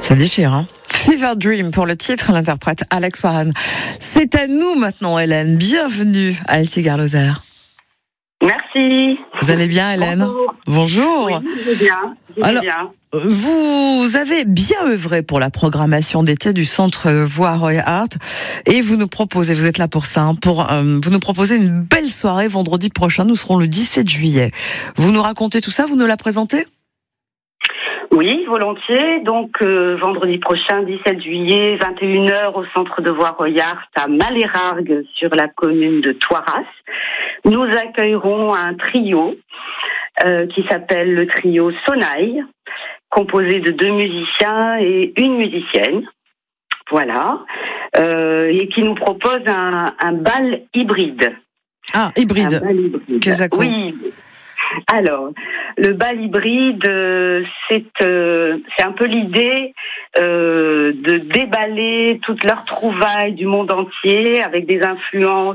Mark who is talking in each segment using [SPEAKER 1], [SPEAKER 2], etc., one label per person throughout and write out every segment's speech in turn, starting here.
[SPEAKER 1] Ça déchire, hein? Fever Dream pour le titre, l'interprète Alex Warren. C'est à nous maintenant, Hélène. Bienvenue à Issy-Gare-Lozère.
[SPEAKER 2] Merci.
[SPEAKER 1] Vous allez bien, Hélène? Bonjour.
[SPEAKER 2] Oui, je vais bien.
[SPEAKER 1] Alors, vous avez bien œuvré pour la programmation d'été du Centre Voix Roy Art et vous nous proposez, vous êtes là pour ça, vous nous proposez une belle soirée vendredi prochain. Nous serons le 17 juillet. Vous nous racontez tout ça, vous nous la présentez?
[SPEAKER 2] Oui, volontiers. Donc, vendredi prochain, 17 juillet, 21h, au Centre de Voix Roy Art à Malérargues, sur la commune de Thoiras. Nous accueillerons un trio qui s'appelle le trio Sonaille, composé de 2 musiciens et une musicienne. Voilà. Et qui nous propose un bal hybride.
[SPEAKER 1] Ah, hybride.
[SPEAKER 2] Un bal hybride.
[SPEAKER 1] Qu'est-ce que ça
[SPEAKER 2] Oui. Alors, le bal hybride, c'est un peu l'idée de déballer toutes leurs trouvailles du monde entier avec des influences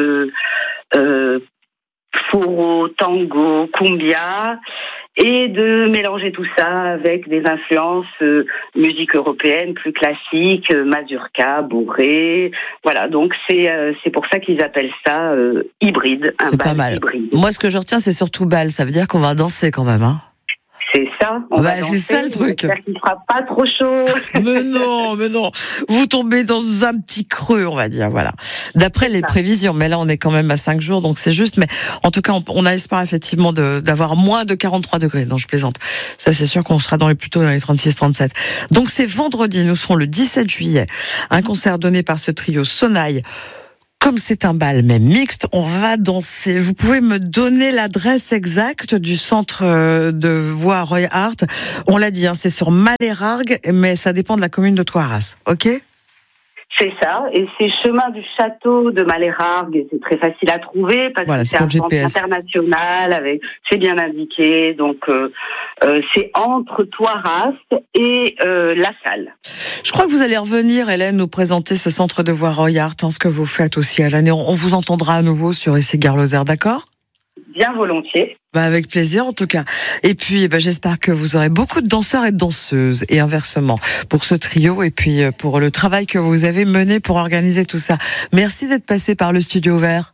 [SPEAKER 2] foro, tango, cumbia, et de mélanger tout ça avec des influences musique européenne plus classique, mazurka, bourré. Voilà, donc c'est pour ça qu'ils appellent ça hybride.
[SPEAKER 1] C'est pas mal.
[SPEAKER 2] Hybride.
[SPEAKER 1] Moi, ce que je retiens, c'est surtout bal. Ça veut dire qu'on va danser quand même, hein?
[SPEAKER 2] C'est ça.
[SPEAKER 1] C'est ça le truc.
[SPEAKER 2] J'espère qu'il fera pas trop chaud.
[SPEAKER 1] Mais non. Vous tombez dans un petit creux, on va dire, voilà. D'après les prévisions. Mais là, on est quand même à 5 jours, donc c'est juste. Mais en tout cas, on a espoir effectivement d'avoir moins de 43 degrés. Non, je plaisante. Ça, c'est sûr qu'on sera plutôt dans les 36-37. Donc c'est vendredi. Nous serons le 17 juillet. Un concert donné par ce trio Sonaille. Comme c'est un bal même mixte, on va danser. Vous pouvez me donner l'adresse exacte du Centre de Voix Roy Art? On l'a dit, c'est sur Malérargues, mais ça dépend de la commune de Thoiras, ok?
[SPEAKER 2] C'est ça, et c'est chemin du château de Malérargues, et c'est très facile à trouver parce que c'est un centre international, c'est bien indiqué, donc c'est entre Thoiras et la salle.
[SPEAKER 1] Je crois que vous allez revenir, Hélène, nous présenter ce Centre de Voix Roy Art, ce que vous faites aussi à l'année. On vous entendra à nouveau sur Issy-Gare-Lozère, d'accord?
[SPEAKER 2] Bien volontiers.
[SPEAKER 1] Avec plaisir en tout cas. Et puis j'espère que vous aurez beaucoup de danseurs et de danseuses et inversement pour ce trio et puis pour le travail que vous avez mené pour organiser tout ça. Merci d'être passé par le Studio Vert.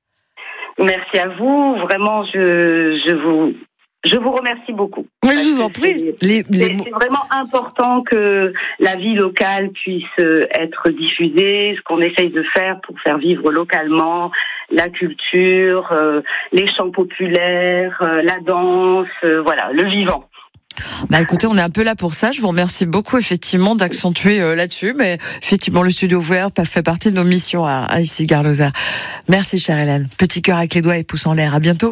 [SPEAKER 2] Merci à vous. Vraiment, je vous remercie beaucoup.
[SPEAKER 1] Oui, je vous en prie.
[SPEAKER 2] C'est vraiment important que la vie locale puisse être diffusée, ce qu'on essaye de faire pour faire vivre localement la culture, les chants populaires, la danse, voilà, le vivant.
[SPEAKER 1] Écoutez, on est un peu là pour ça. Je vous remercie beaucoup, effectivement, d'accentuer là-dessus. Mais effectivement, le Studio Vert fait partie de nos missions à Issy-Gare-Lozère. Merci, chère Hélène. Petit cœur avec les doigts et pouce en l'air. À bientôt.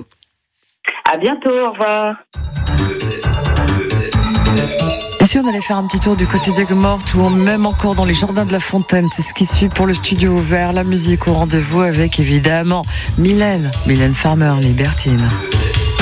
[SPEAKER 2] À bientôt, au revoir.
[SPEAKER 1] Et si on allait faire un petit tour du côté d'Aigues-Mortes ou même encore dans les jardins de la Fontaine, c'est ce qui suit pour le Studio Vert, la musique au rendez-vous avec évidemment Mylène Farmer, Libertine.